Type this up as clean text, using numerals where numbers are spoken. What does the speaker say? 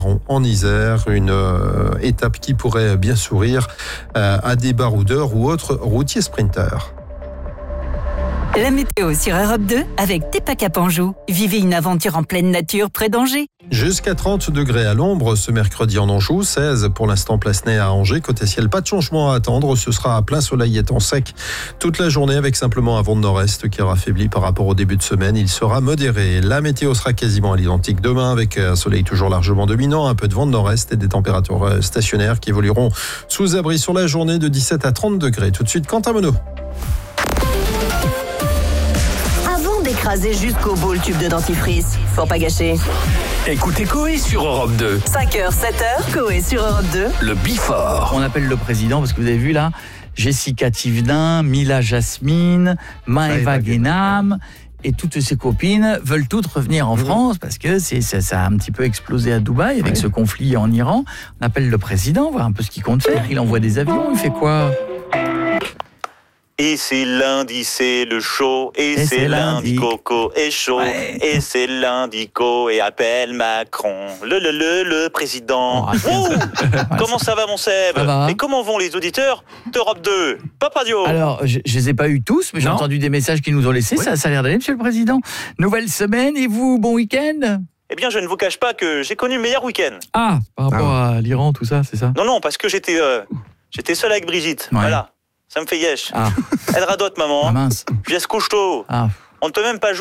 en Isère, une étape qui pourrait bien sourire à des baroudeurs ou autres routiers sprinteurs. La météo sur Europe 2 avec Tepa Anjou. Vivez une aventure en pleine nature près d'Angers. Jusqu'à 30 degrés à l'ombre ce mercredi en Anjou, 16 pour l'instant Place-Ney à Angers. Côté ciel, pas de changement à attendre, ce sera à plein soleil et temps sec toute la journée avec simplement un vent de nord-est qui raffaiblit par rapport au début de semaine. Il sera modéré. La météo sera quasiment à l'identique demain avec un soleil toujours largement dominant, un peu de vent de nord-est et des températures stationnaires qui évolueront sous abri sur la journée de 17 à 30 degrés. Tout de suite, Quentin Monod. Écraser jusqu'au bout le tube de dentifrice. Faut pas gâcher. Écoutez Coé sur Europe 2. 5h, 7h, Coé sur Europe 2. Le Bifort. On appelle le président parce que vous avez vu là, Jessica Thivenin, Mila Jasmine, Maëva Guénam et toutes ses copines veulent toutes revenir en France parce que ça a un petit peu explosé à Dubaï avec ce conflit en Iran. On appelle le président, voir un peu ce qu'il compte faire. Il envoie des avions, il fait quoi ? Et c'est lundi, c'est le show. Et c'est lundi, Coco est chaud. Ouais. Et c'est lundi, Co et appelle Macron. Le président. Comment ça va, mon Seb ? Et comment vont les auditeurs d'Europe 2 Pop Radio. Alors, je les ai pas eu tous, mais j'ai entendu des messages qui nous ont laissés. Oui. Ça a l'air d'aller, monsieur le président. Nouvelle semaine, et vous, bon week-end ? Eh bien, je ne vous cache pas que j'ai connu le meilleur week-end. Ah, par rapport à l'Iran, tout ça, c'est ça ? Non, parce que j'étais seul avec Brigitte. Ouais. Voilà. Ça me fait yesh. Elle radote, maman. Ah mince. Je laisse couche tôt. On ne peut même pas jouer.